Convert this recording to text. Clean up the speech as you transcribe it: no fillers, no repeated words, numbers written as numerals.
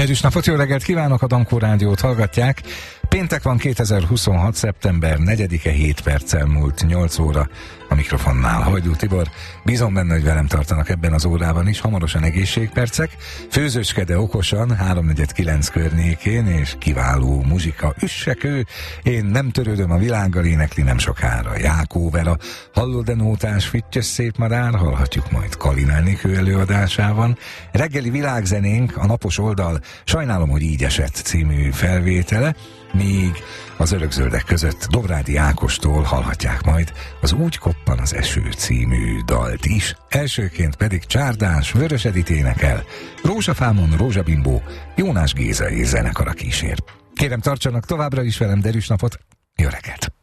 Derűs napot, jó reggelt kívánok, a Dankó Rádiót hallgatják. Péntek van, 2026. szeptember 4-e, 7 perccel múlt 8 óra. A mikrofonnál Hajdú Tibor. Bízom benne, hogy velem tartanak ebben az órában is. Hamarosan egészségpercek, főzőske, de okosan, 3:49 környékén, és kiváló muzsika. Üssekő, én nem törődöm a világgal, énekli nem sokára Jákó Vera. Hallod de nótás, füttyös szép madár, hallhatjuk majd Kalin Enikő előadásában. Reggeli világzenénk, a napos oldal Sajnálom, hogy így esett című felvétele, míg az örökzöldek között Dobrádi Ákostól hallhatják majd az Úgy koppan az eső című dalt is. Elsőként pedig Csárdás, Vörös Edit énekel, Rózsafámon Rózsabimbó, Jónás Géza és zenekara kísér. Kérem, tartsanak továbbra is velem, derűs napot, jó reggelt!